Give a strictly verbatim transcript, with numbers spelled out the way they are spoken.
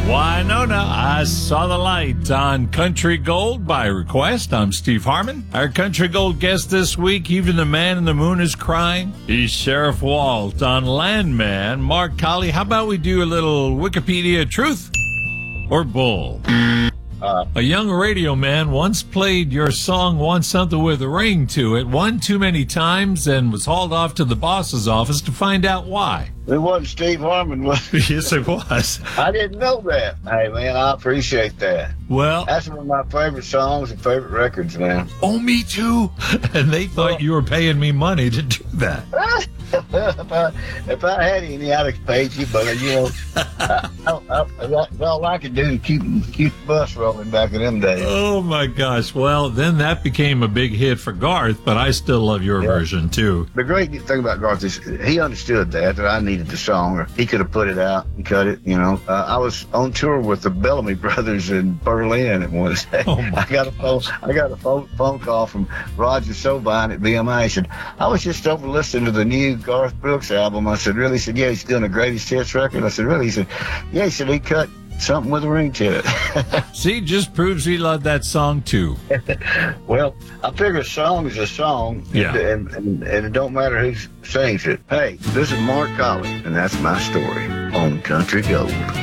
Winona, I Saw the Light on Country Gold by request. I'm Steve Harmon. Our Country Gold guest this week, Even the Man in the Moon is Crying. He's Sheriff Walt. On Landman, Mark Colley. How about we do a little Wikipedia truth or bull? Uh, a young radio man once played your song Want Something with a Ring to it one too many times and was hauled off to the boss's office to find out why. It wasn't Steve Harmon, was it? Yes, it was. I didn't know that. Hey, man, I appreciate that. Well, that's one of my favorite songs and favorite records, man. Oh, me too. And they thought you were paying me money to do that. if, I, if I had any, I'd have paid you, but, you know, I, I, I, that's all I could do to keep, keep the bus rolling back in them days. Oh, my gosh. Well, then that became a big hit for Garth, but I still love your yeah. version, too. The great thing about Garth is he understood that, that I needed the song, or he could have put it out and cut it, you know. Uh, I was on tour with the Bellamy Brothers in Berlin at one day. Oh my I got a phone, I got a phone, phone call from Roger Sobine at B M I. He said, I was just over listening to the new Garth Brooks album. I said, really? He said, yeah, he's doing a greatest hits record. I said, really? He said, yeah. He said, he cut something with a ring to it. See, just proves he loved that song too. Well, I figure a song is a song, yeah. and, and, and it don't matter who sings it. Hey, this is Mark Colley, and that's my story on Country Gold.